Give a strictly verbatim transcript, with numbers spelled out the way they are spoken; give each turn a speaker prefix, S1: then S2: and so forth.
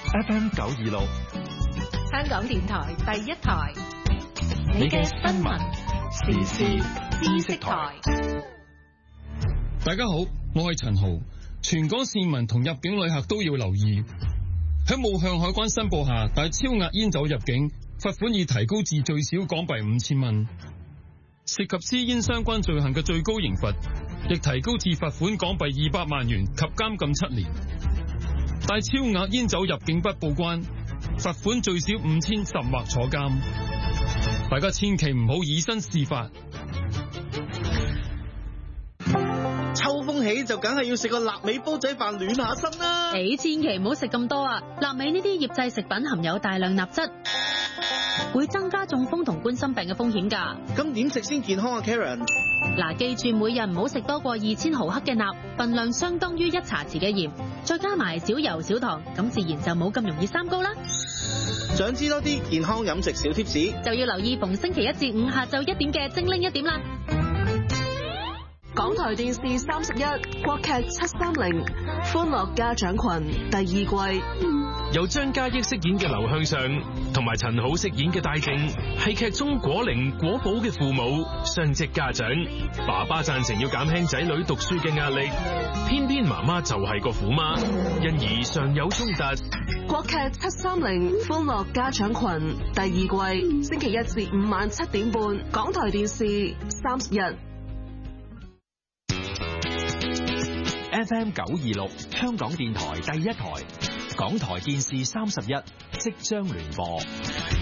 S1: F M 九二六，
S2: 香港電台第一台，你嘅新聞時事知識台。
S3: 大家好，我係陳豪。全港市民同入境旅客都要留意，喺冇向海關申報下帶超額煙酒入境，罰款已提高至最少港幣五千蚊。涉及私煙相關罪行嘅最高刑罰亦提高至罰款港幣二百萬元及監禁七年。帶超額煙酒入境不報關，罰款最少五千甚或坐監。大家千祈唔好以身試法。
S4: 秋風起就梗係要食個臘味煲仔飯暖下身啦。
S5: 你千祈唔好食咁多啊！臘味呢啲醃製食品含有大量鈉質，會增加中風同冠心病嘅風險㗎。
S4: 咁點食先健康啊 Karen？
S5: 嗱，記住每日唔好食多過二千毫克嘅鈉，份量相當於一茶匙嘅鹽，再加埋少油少糖，咁自然就冇咁容易三高啦。
S4: 想知多啲健康飲食小貼士，
S5: 就要留意逢星期一至五下晝一點嘅精靈一點啦。
S6: 港台電視三十一國劇七三零歡樂家長群第二季，
S7: 由張嘉益飾演嘅劉向上同埋陳好飾演嘅戴定，係劇中果靈果寶嘅父母，雙職家長。爸爸贊成要減輕仔女讀書嘅壓力，偏偏媽媽就係個虎媽，因而常有衝突。
S6: 國劇七三零歡樂家長群第二季，星期一至五晚七點半，港台電視三十一。
S1: F M 九二六，香港電台第一台，港台電視三十一即將聯播。